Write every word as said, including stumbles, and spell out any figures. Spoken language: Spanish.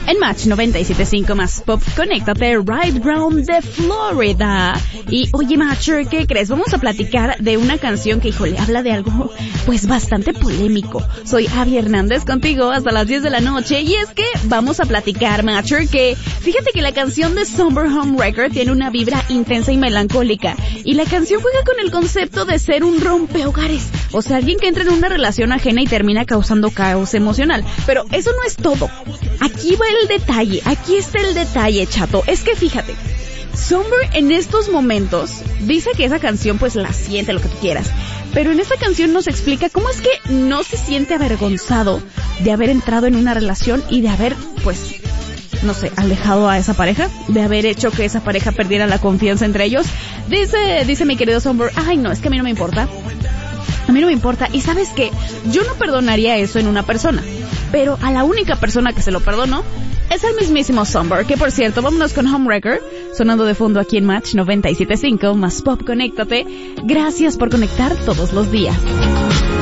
En Match noventa y siete punto cinco más Pop, conéctate Ride Round de Florida. Y oye, Matcher, ¿qué crees? Vamos a platicar de una canción que, híjole, habla de algo pues bastante polémico. Soy Abby Hernández contigo hasta las diez de la noche y es que vamos a platicar, Matcher, que fíjate que la canción de Somber Home Record tiene una vibra intensa y melancólica y la canción juega con el concepto de ser un rompehogares, o sea, alguien que entra en una relación ajena y termina causando caos emocional. Pero eso no es todo. Aquí va el detalle, aquí está el detalle, chato. Es que fíjate, Somber en estos momentos dice que esa canción pues la siente, lo que tú quieras, pero en esta canción nos explica cómo es que no se siente avergonzado de haber entrado en una relación y de haber pues, no sé, alejado a esa pareja, de haber hecho que esa pareja perdiera la confianza entre ellos. Dice, dice mi querido Somber, ay no, es que a mí no me importa. A mí no me importa. Y ¿sabes qué? Yo no perdonaría eso en una persona, pero a la única persona que se lo perdono es el mismísimo Somber, que por cierto, vámonos con Homewrecker, sonando de fondo aquí en Match noventa y siete punto cinco, más Pop, conéctate. Gracias por conectar todos los días.